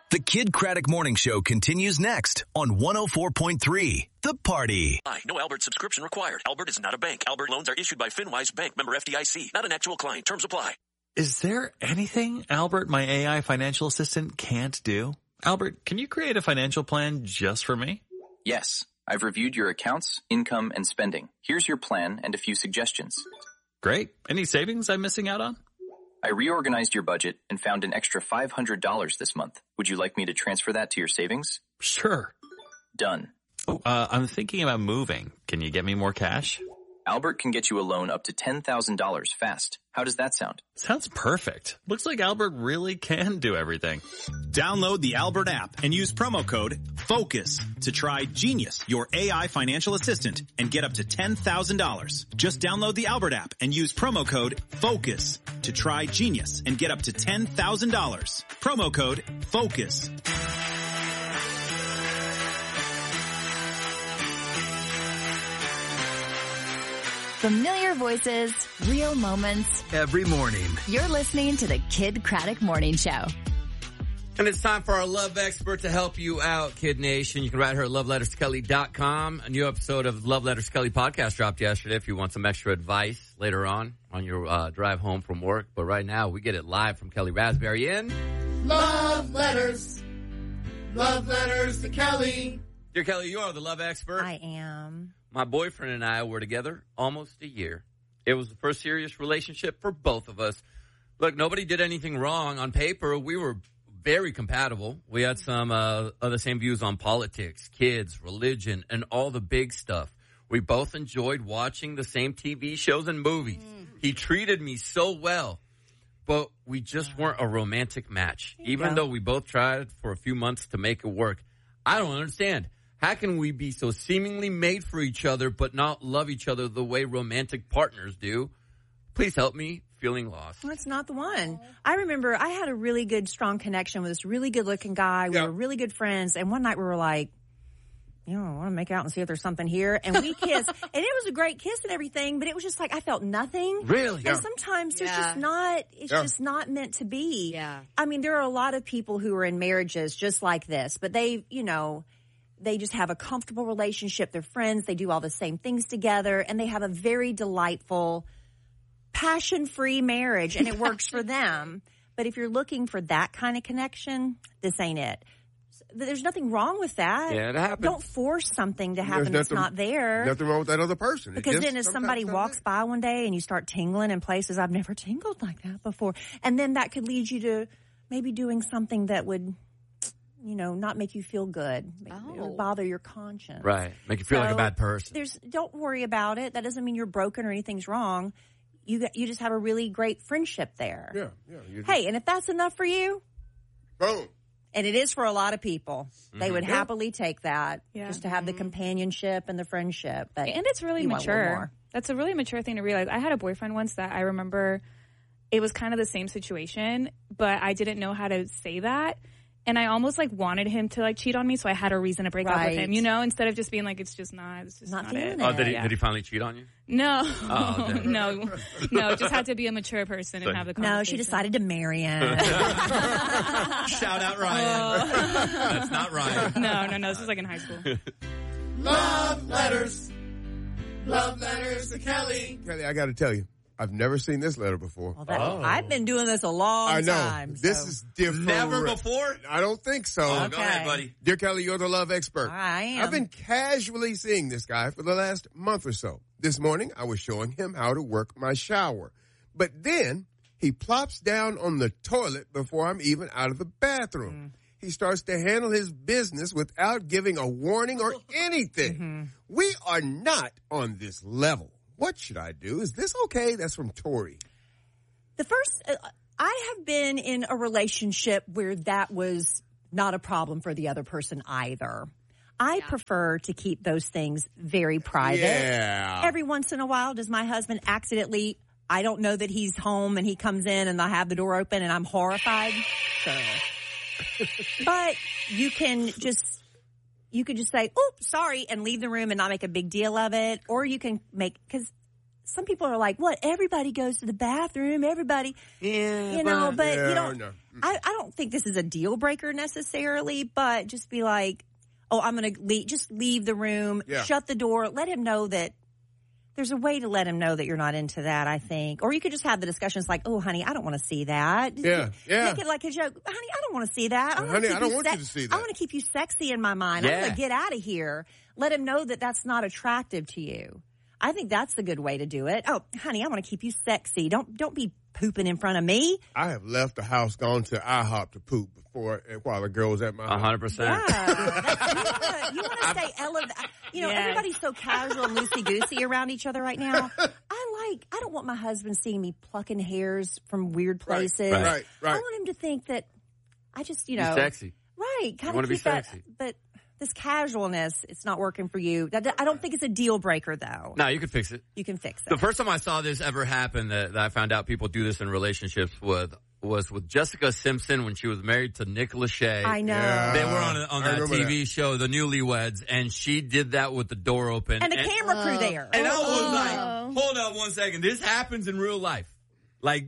The Kid Craddock Morning Show continues next on 104.3 The Party. No Albert subscription required. Albert is not a bank. Albert loans are issued by FinWise Bank, member FDIC. Not an actual client. Terms apply. Is there anything Albert, my AI financial assistant, can't do? Albert, can you create a financial plan just for me? Yes. I've reviewed your accounts, income, and spending. Here's your plan and a few suggestions. Great. Any savings I'm missing out on? I reorganized your budget and found an extra $500 this month. Would you like me to transfer that to your savings? Sure. Done. Oh, I'm thinking about moving. Can you get me more cash? Albert can get you a loan up to $10,000 fast. How does that sound? Sounds perfect. Looks like Albert really can do everything. Download the Albert app and use promo code FOCUS to try Genius, your AI financial assistant, and get up to $10,000. Just download the Albert app and use promo code FOCUS to try Genius and get up to $10,000. Promo code FOCUS. Familiar voices, real moments. Every morning. You're listening to the Kid Craddock Morning Show. And it's time for our love expert to help you out, Kid Nation. You can write her at loveletterskelly.com. A new episode of Love Letters Kelly podcast dropped yesterday if you want some extra advice later on your drive home from work. But right now, we get it live from Kelly Raspberry in Love Letters. Love Letters to Kelly. Dear Kelly, you are the love expert. I am. My boyfriend and I were together almost a year. It was the first serious relationship for both of us. Look, nobody did anything wrong on paper. We were very compatible. We had some of the same views on politics, kids, religion, and all the big stuff. We both enjoyed watching the same TV shows and movies. He treated me so well, but we just weren't a romantic match. Even though we both tried for a few months to make it work. I don't understand. How can we be so seemingly made for each other but not love each other the way romantic partners do? Please help me. Feeling lost. That's not the one. I remember I had a really good, strong connection with this really good-looking guy. We were really good friends. And one night we were like, I want to make out and see if there's something here. And we kissed. And it was a great kiss and everything, but it was just like I felt nothing. Really? And sometimes there's just not, it's just not meant to be. Yeah. I mean, there are a lot of people who are in marriages just like this, but they just have a comfortable relationship. They're friends. They do all the same things together. And they have a very delightful, passion-free marriage, and it works for them. But if you're looking for that kind of connection, this ain't it. There's nothing wrong with that. Yeah, it happens. Don't force something to happen that's not there. Nothing wrong with that other person. Because then if somebody walks by one day and you start tingling in places, I've never tingled like that before. And then that could lead you to maybe doing something that would, not make you feel good. It would bother your conscience. Right. Make you feel like a bad person. Don't worry about it. That doesn't mean you're broken or anything's wrong. You just have a really great friendship there. Yeah. Hey, and if that's enough for you, boom. And it is for a lot of people. They would happily take that just to have the companionship and the friendship. But and it's really mature. That's a really mature thing to realize. I had a boyfriend once that I remember it was kind of the same situation, but I didn't know how to say that. And I almost wanted him to cheat on me, so I had a reason to break up with him, instead of just being it's just not it. Oh, did he finally cheat on you? No. Oh, no. It just had to be a mature person and have the conversation. No, she decided to marry him. Shout out Ryan. That's not Ryan. No. This was in high school. Love letters. Love letters to Kelly. Kelly, I got to tell you, I've never seen this letter before. I've been doing this a long time. This is different. Never before? I don't think so. Go ahead, buddy. Dear Kelly, you're the love expert. I am. I've been casually seeing this guy for the last month or so. This morning, I was showing him how to work my shower. But then he plops down on the toilet before I'm even out of the bathroom. He starts to handle his business without giving a warning or anything. We are not on this level. What should I do? Is this okay? That's from Tori. I have been in a relationship where that was not a problem for the other person either. I prefer to keep those things very private. Yeah. Every once in a while, does my husband accidentally, I don't know that he's home and he comes in and I have the door open and I'm horrified? Sure. But you can just say, oops, sorry, and leave the room and not make a big deal of it. Or you can because some people are like, what? Everybody goes to the bathroom. Everybody, you know, but you don't, no. I don't think this is a deal breaker necessarily, but just be like, oh, I'm going to just leave the room, shut the door, let him know that there's a way to let him know that you're not into that, I think. Or you could just have the discussions like, oh, honey, I don't want to see that. Yeah. Make it like a joke. Honey, I don't want to see that. Honey, I don't want you to see that. I want to keep you sexy in my mind. I'm going to get out of here. Let him know that that's not attractive to you. I think that's a good way to do it. Oh, honey, I want to keep you sexy. Don't be pooping in front of me. I have left the house, gone to IHOP to poop while the girl was at my house. 100%. Yeah. You want to stay elevated. You know, everybody's so casual and loosey-goosey around each other right now. I don't want my husband seeing me plucking hairs from weird places. Right. I want him to think that I just, you know. Be sexy. Right. Kind of keep that. But this casualness, it's not working for you. I don't think it's a deal breaker, though. No, you can fix it. You can fix it. The first time I saw this ever happen, that I found out people do this in relationships was with Jessica Simpson when she was married to Nick Lachey. I know. Yeah. They were on that TV show, The Newlyweds, and she did that with the door open. And the camera crew there. And I was like, hold up one second. This happens in real life. Like,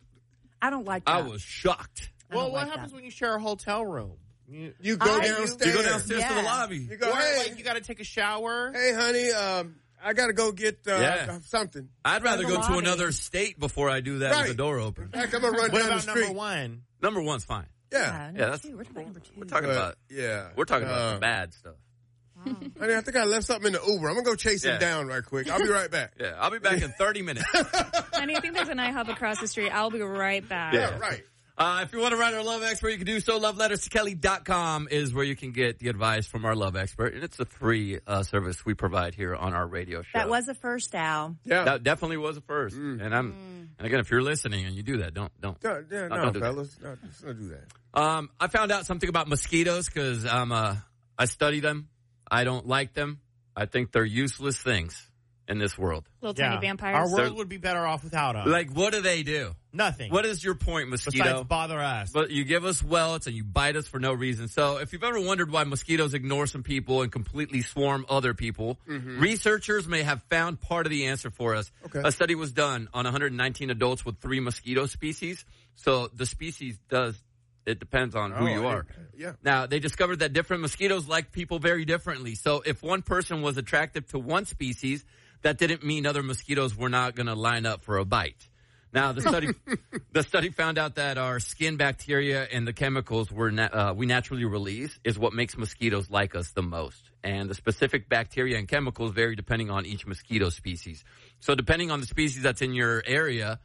I don't like that. I was shocked. Well, what happens when you share a hotel room? You go downstairs. You go downstairs to the lobby. You go, you got to take a shower. Hey, honey, I got to go get something. I'd rather go to another state before I do that with the door open. In fact, I'm going to run down the street. Number one? Number one's fine. Yeah. That's We're talking number two. We're talking about We're talking about the bad stuff. Honey, I think I left something in the Uber. I'm going to go chase him down right quick. I'll be right back. Yeah, I'll be back in 30 minutes. Honey, I think there's an IHOP across the street. I'll be right back. Yeah, right. If you want to write our love expert, you can do so. LoveLettersToKelly.com is where you can get the advice from our love expert. And it's a free service we provide here on our radio show. That was a first, Al. Yeah. That definitely was a first. And again, if you're listening and you do that, don't fellas. No, let's not do that. I found out something about mosquitoes because I study them. I don't like them. I think they're useless things in this world. Little tiny vampires. Our world would be better off without them. Like, what do they do? Nothing. What is your point, mosquito? Besides bother us. But you give us welts and you bite us for no reason. So if you've ever wondered why mosquitoes ignore some people and completely swarm other people, researchers may have found part of the answer for us. Okay. A study was done on 119 adults with 3 mosquito species. So the species it depends on who you are. Yeah. Now, they discovered that different mosquitoes like people very differently. So if one person was attractive to one species, that didn't mean other mosquitoes were not going to line up for a bite. Now, the study found out that our skin bacteria and the chemicals we naturally release is what makes mosquitoes like us the most. And the specific bacteria and chemicals vary depending on each mosquito species. So depending on the species that's in your area,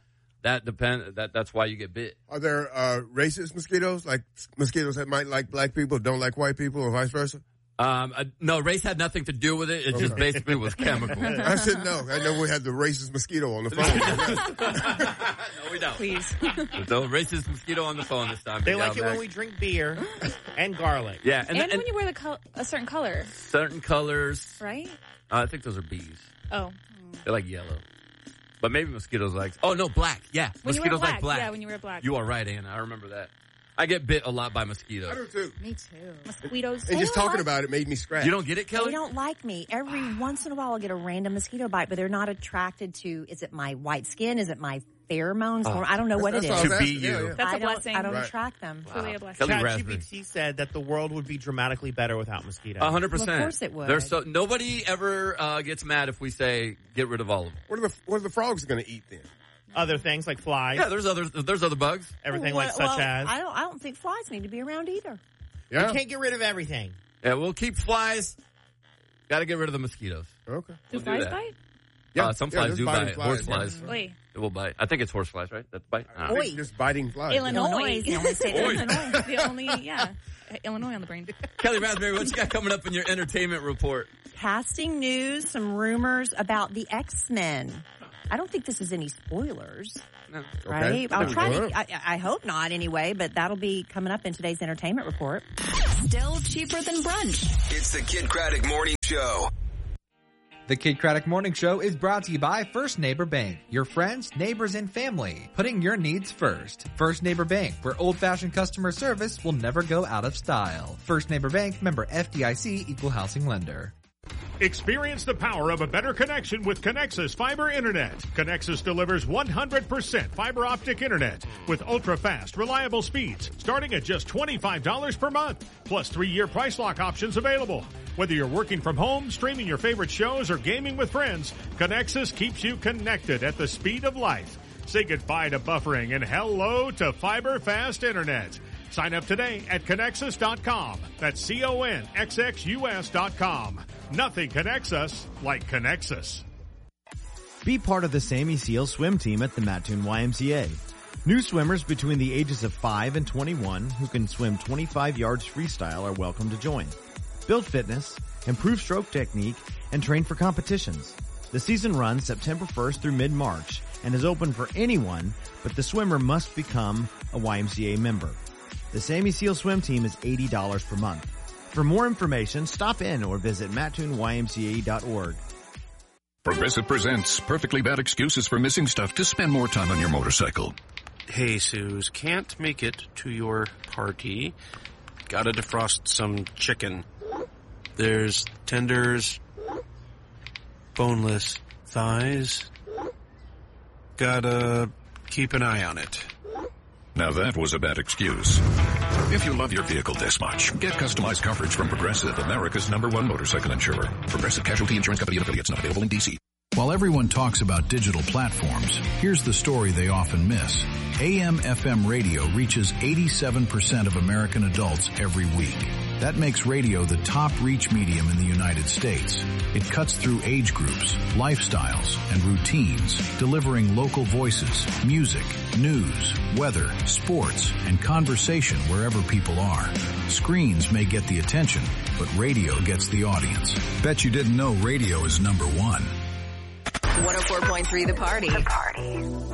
that's why you get bit. Are there racist mosquitoes, like mosquitoes that might like black people, don't like white people, or vice versa? No, race had nothing to do with it. It just basically was chemical. I should know. I know we had the racist mosquito on the phone. No, we don't. Please. There's no racist mosquito on the phone this time. They like it when we drink beer and garlic. Yeah. And when you wear a certain color. Certain colors. Right? I think those are bees. Oh. They're like yellow. But maybe mosquitoes like... Oh, no, black. Yeah. When mosquitoes like black. Yeah, when you wear black. You are right, Anna. I remember that. I get bit a lot by mosquitoes. I do too. Me too. Mosquitoes. And just talking about it made me scratch. You don't get it, Kelly? They don't like me. Every once in a while I'll get a random mosquito bite, but they're not attracted to, is it my white skin? Is it my pheromones? I don't know what it is. To be you. That's a blessing. I don't attract them. Wow. Truly a blessing. ChatGPT said that the world would be dramatically better without mosquitoes. 100%. Well, of course it would. Nobody ever gets mad if we say get rid of all of them. What are the frogs going to eat then? Other things like flies. Yeah, there's other bugs. Everything such as. I don't think flies need to be around either. Yeah. You can't get rid of everything. Yeah, we'll keep flies. Got to get rid of the mosquitoes. Okay. Do flies bite? Yeah. Some flies do bite. Horse flies. Oi. It will bite. I think it's horse flies, right? That's bite. I think just biting flies. Illinois. The only state Oi. Illinois. The only, Illinois on the brain. Kelly Raspberry, what you got coming up in your entertainment report? Casting news, some rumors about the X-Men. I don't think this is any spoilers. No. Right? I'll try to. I hope not anyway, but that'll be coming up in today's entertainment report. Still cheaper than brunch. It's the Kid Craddock Morning Show. The Kid Craddock Morning Show is brought to you by First Neighbor Bank. Your friends, neighbors, and family. Putting your needs first. First Neighbor Bank, where old-fashioned customer service will never go out of style. First Neighbor Bank, member FDIC, equal housing lender. Experience the power of a better connection with Connexus Fiber Internet. Connexus delivers 100% fiber optic internet with ultra-fast, reliable speeds starting at just $25 per month, plus 3-year price lock options available. Whether you're working from home, streaming your favorite shows, or gaming with friends, Connexus keeps you connected at the speed of light. Say goodbye to buffering and hello to fiber fast internet. Sign up today at Connexus.com. That's CONXXUS.com. Nothing connects us like Connexus. Be part of the Sammy Seal swim team at the Mattoon YMCA. New swimmers between the ages of 5 and 21 who can swim 25 yards freestyle are welcome to join. Build fitness, improve stroke technique, and train for competitions. The season runs September 1st through mid-March and is open for anyone, but the swimmer must become a YMCA member. The Sammy Seal swim team is $80 per month. For more information, stop in or visit MattoonYMCA.org. Progressive presents Perfectly Bad Excuses for Missing Stuff to Spend More Time on Your Motorcycle. Hey, Suze, can't make it to your party. Gotta defrost some chicken. There's tenders, boneless thighs. Gotta keep an eye on it. Now that was a bad excuse. If you love your vehicle this much, get customized coverage from Progressive, America's #1 motorcycle insurer. Progressive Casualty Insurance Company and affiliates, not available in D.C. While everyone talks about digital platforms, here's the story they often miss. AM/FM radio reaches 87% of American adults every week. That makes radio the top reach medium in the United States. It cuts through age groups, lifestyles, and routines, delivering local voices, music, news, weather, sports, and conversation wherever people are. Screens may get the attention, but radio gets the audience. Bet you didn't know radio is #1. 104.3 The Party.